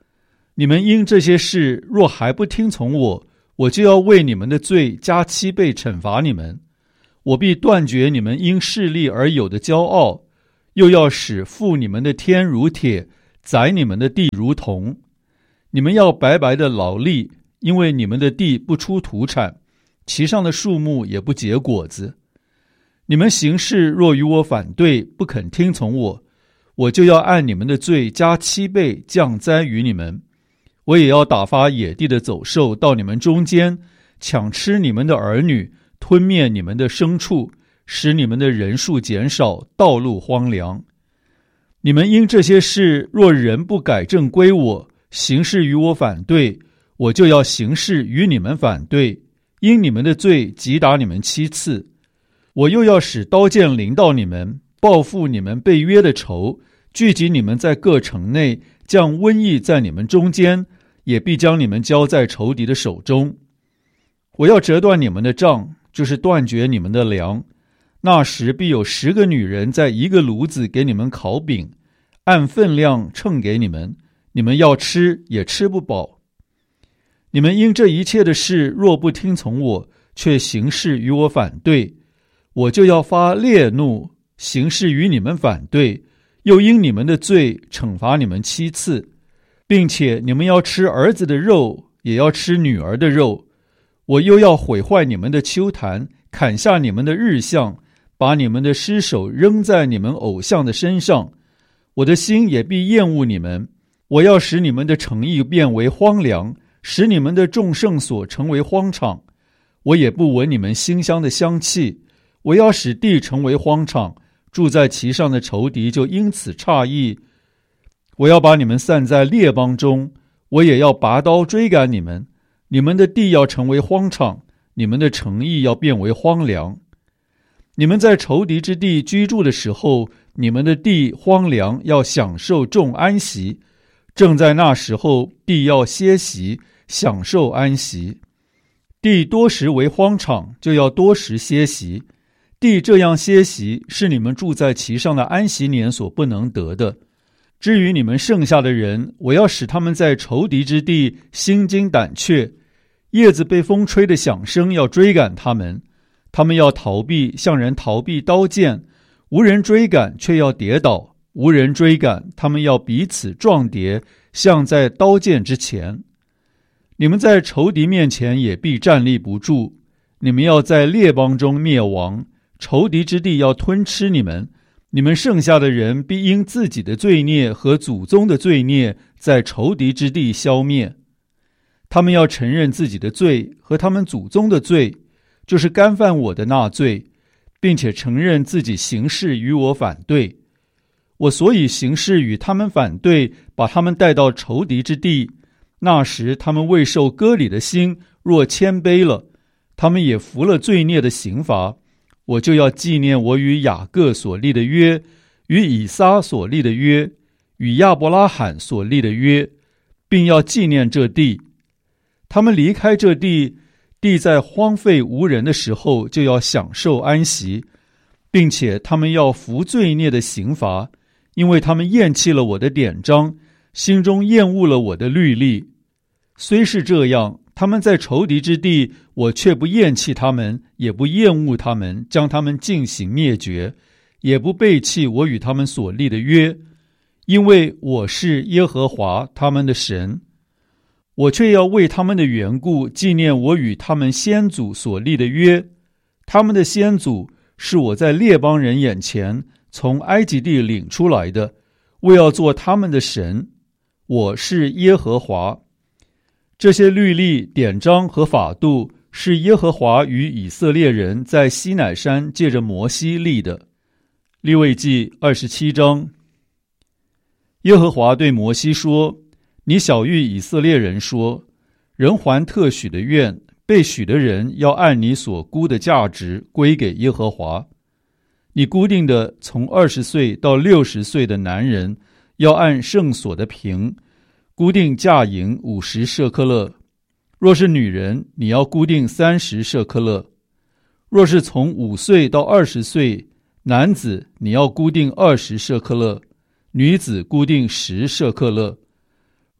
你们因这些事若还不听从我，我就要为你们的罪加7倍惩罚你们。我必断绝你们因势力而有的骄傲，又要使覆你们的天如铁，宰你们的地如铜。你们要白白的劳力，因为你们的地不出土产，其上的树木也不结果子。你们行事若与我反对，不肯听从我，我就要按你们的罪加7倍降灾于你们。我也要打发野地的走兽到你们中间，抢吃你们的儿女，吞灭你们的牲畜，使你们的人数减少，道路荒凉。你们因这些事若人不改正归我，行事与我反对，我就要行事与你们反对，因你们的罪击打你们7次。我又要使刀剑临到你们，报复你们被约的仇，聚集你们在各城内，降瘟疫在你们中间，也必将你们交在仇敌的手中。我要折断你们的杖，就是断绝你们的粮。那时必有10个女人在一个炉子给你们烤饼，按分量称给你们，你们要吃也吃不饱。你们因这一切的事若不听从我，却行事与我反对，我就要发烈怒，行事与你们反对，又因你们的罪惩罚你们7次，并且你们要吃儿子的肉，也要吃女儿的肉。我又要毁坏你们的丘坛，砍下你们的日像，把你们的尸首扔在你们偶像的身上。我的心也必厌恶你们，我要使你们的诚意变为荒凉，使你们的众圣所成为荒场。我也不闻你们馨香的香气，我要使地成为荒场，住在其上的仇敌就因此诧异。我要把你们散在列邦中，我也要拔刀追赶你们。你们的地要成为荒场，你们的城邑要变为荒凉。你们在仇敌之地居住的时候，你们的地荒凉，要享受众安息。正在那时候，地要歇息，享受安息。地多时为荒场，就要多时歇息。地这样歇息，是你们住在其上的安息年所不能得的。至于你们剩下的人，我要使他们在仇敌之地心惊胆怯，叶子被风吹的响声要追赶他们，他们要逃避，像人逃避刀剑，无人追赶，却要跌倒；无人追赶，他们要彼此撞跌，像在刀剑之前。你们在仇敌面前也必站立不住，你们要在列邦中灭亡，仇敌之地要吞吃你们。你们剩下的人必因自己的罪孽和祖宗的罪孽，在仇敌之地消灭。他们要承认自己的罪和他们祖宗的罪，就是干犯我的那罪，并且承认自己行事与我反对。我所以行事与他们反对，把他们带到仇敌之地。那时他们未受割礼的心若谦卑了，他们也服了罪孽的刑罚，我就要纪念我与雅各所立的约，与以撒所立的约，与亚伯拉罕所立的约，并要纪念这地。他们离开这地，地在荒废无人的时候，就要享受安息，并且他们要服罪孽的刑罚，因为他们厌弃了我的典章，心中厌恶了我的律例。虽是这样，他们在仇敌之地，我却不厌弃他们，也不厌恶他们，将他们进行灭绝，也不背弃我与他们所立的约，因为我是耶和华他们的神。我却要为他们的缘故纪念我与他们先祖所立的约。他们的先祖是我在列邦人眼前从埃及地领出来的，为要做他们的神。我是耶和华。这些律例、典章和法度是耶和华与以色列人在西乃山借着摩西立的。利未记27章。耶和华对摩西说：你晓谕以色列人说，人还特许的愿，被许的人要按你所估的价值归给耶和华。你估定的从20岁到60岁的男人，要按圣所的平，估定价银50舍克勒。若是女人，你要估定30舍克勒。若是从5岁到20岁，男子你要估定20舍克勒，女子估定10舍克勒。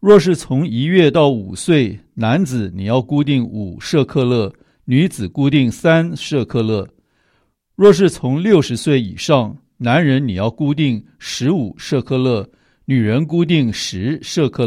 若是从1月到5岁，男子你要固定5舍克勒，女子固定3舍克勒。若是从60岁以上，男人你要固定15舍克勒，女人固定10舍克勒。